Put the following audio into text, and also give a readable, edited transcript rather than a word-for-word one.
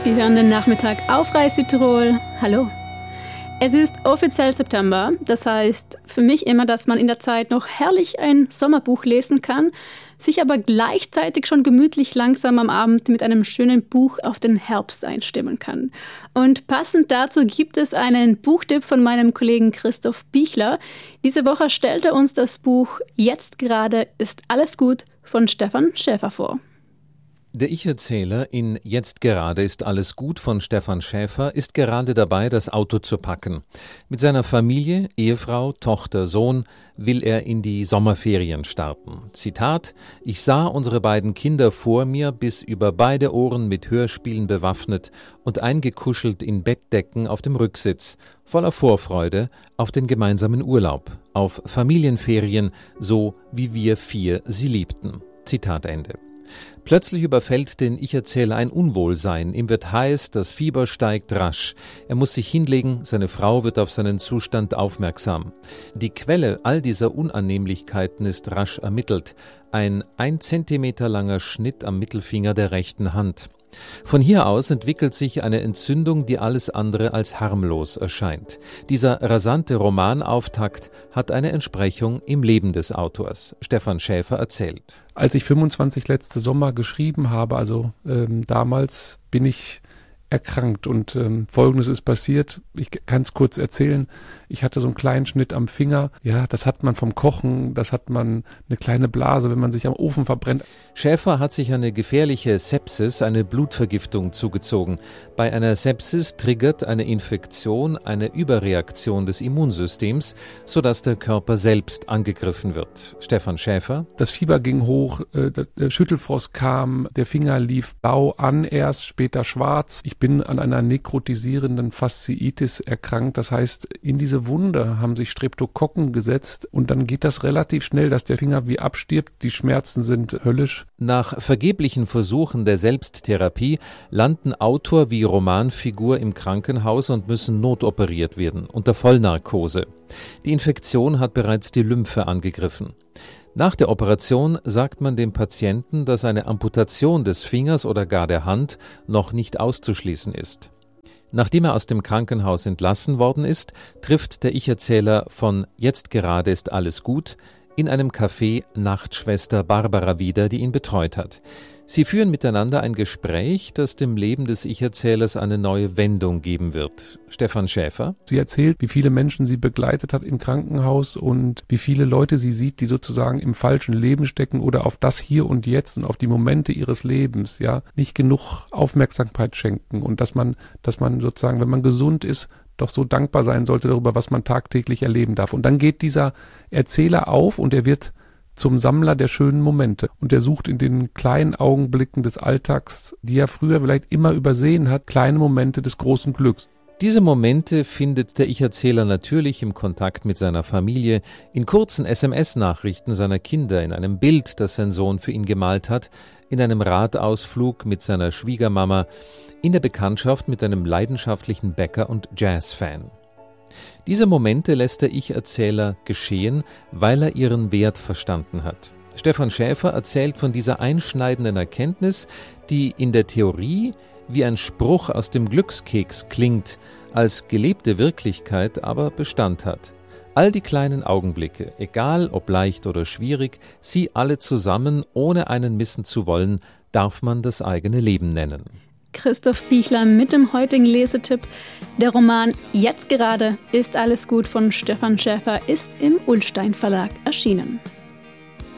Sie hören den Nachmittag auf Radio Südtirol. Hallo. Es ist offiziell September, das heißt für mich immer, dass man in der Zeit noch herrlich ein Sommerbuch lesen kann, sich aber gleichzeitig schon gemütlich langsam am Abend mit einem schönen Buch auf den Herbst einstimmen kann. Und passend dazu gibt es einen Buchtipp von meinem Kollegen Christoph Bichler. Diese Woche stellt er uns das Buch Jetzt gerade ist alles gut von Stefan Schäfer vor. Der Ich-Erzähler in Jetzt gerade ist alles gut von Stefan Schäfer ist gerade dabei, das Auto zu packen. Mit seiner Familie, Ehefrau, Tochter, Sohn will er in die Sommerferien starten. Zitat: Ich sah unsere beiden Kinder vor mir, bis über beide Ohren mit Hörspielen bewaffnet und eingekuschelt in Bettdecken auf dem Rücksitz, voller Vorfreude auf den gemeinsamen Urlaub, auf Familienferien, so wie wir 4 sie liebten. Zitat Ende. Plötzlich überfällt den Ich-Erzähler ein Unwohlsein. Ihm wird heiß, das Fieber steigt rasch. Er muss sich hinlegen, seine Frau wird auf seinen Zustand aufmerksam. Die Quelle all dieser Unannehmlichkeiten ist rasch ermittelt. Ein 1 Zentimeter langer Schnitt am Mittelfinger der rechten Hand. Von hier aus entwickelt sich eine Entzündung, die alles andere als harmlos erscheint. Dieser rasante Romanauftakt hat eine Entsprechung im Leben des Autors. Stefan Schäfer erzählt. Als ich 25 letzte Sommer geschrieben habe, damals bin ich erkrankt und Folgendes ist passiert. Ich kann es kurz erzählen. Ich hatte so einen kleinen Schnitt am Finger. Ja, das hat man vom Kochen, das hat man eine kleine Blase, wenn man sich am Ofen verbrennt. Schäfer hat sich eine gefährliche Sepsis, eine Blutvergiftung zugezogen. Bei einer Sepsis triggert eine Infektion eine Überreaktion des Immunsystems, sodass der Körper selbst angegriffen wird. Stefan Schäfer. Das Fieber ging hoch, der Schüttelfrost kam, der Finger lief blau an erst, später schwarz. Ich bin an einer nekrotisierenden Fasziitis erkrankt. Das heißt, in diese Wunde haben sich Streptokokken gesetzt und dann geht das relativ schnell, dass der Finger wie abstirbt. Die Schmerzen sind höllisch. Nach vergeblichen Versuchen der Selbsttherapie landen Autor wie Romanfigur im Krankenhaus und müssen notoperiert werden, unter Vollnarkose. Die Infektion hat bereits die Lymphe angegriffen. Nach der Operation sagt man dem Patienten, dass eine Amputation des Fingers oder gar der Hand noch nicht auszuschließen ist. Nachdem er aus dem Krankenhaus entlassen worden ist, trifft der Ich-Erzähler von Jetzt gerade ist alles gut in einem Café Nachtschwester Barbara wieder, die ihn betreut hat. Sie führen miteinander ein Gespräch, das dem Leben des Ich-Erzählers eine neue Wendung geben wird. Stefan Schäfer. Sie erzählt, wie viele Menschen sie begleitet hat im Krankenhaus und wie viele Leute sie sieht, die sozusagen im falschen Leben stecken oder auf das Hier und Jetzt und auf die Momente ihres Lebens, ja, nicht genug Aufmerksamkeit schenken und dass man sozusagen, wenn man gesund ist, doch so dankbar sein sollte darüber, was man tagtäglich erleben darf. Und dann geht dieser Erzähler auf und er wird zum Sammler der schönen Momente. Und er sucht in den kleinen Augenblicken des Alltags, die er früher vielleicht immer übersehen hat, kleine Momente des großen Glücks. Diese Momente findet der Ich-Erzähler natürlich im Kontakt mit seiner Familie, in kurzen SMS-Nachrichten seiner Kinder, in einem Bild, das sein Sohn für ihn gemalt hat, in einem Radausflug mit seiner Schwiegermama, in der Bekanntschaft mit einem leidenschaftlichen Bäcker und Jazzfan. Diese Momente lässt der Ich-Erzähler geschehen, weil er ihren Wert verstanden hat. Stefan Schäfer erzählt von dieser einschneidenden Erkenntnis, die in der Theorie wie ein Spruch aus dem Glückskeks klingt, als gelebte Wirklichkeit aber Bestand hat. All die kleinen Augenblicke, egal ob leicht oder schwierig, sie alle zusammen, ohne einen missen zu wollen, darf man das eigene Leben nennen. Christoph Bichler mit dem heutigen Lesetipp. Der Roman Jetzt gerade ist alles gut von Stefan Schäfer ist im Ullstein Verlag erschienen.